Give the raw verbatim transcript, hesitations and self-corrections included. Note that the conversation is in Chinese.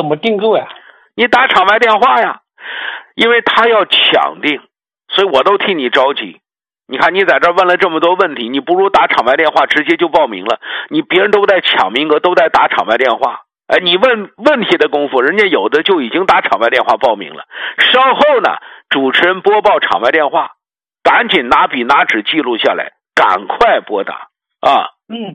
怎么订购呀？ 你打场外电话呀，因为他要抢订，所以我都替你着急。你看你在这问了这么多问题，你不如打场外电话直接就报名了。你别人都在抢名额，都在打场外电话。哎，你问问题的功夫，人家有的就已经打场外电话报名了。稍后呢，主持人播报场外电话，赶紧拿笔拿纸记录下来，赶快拨打啊。 嗯。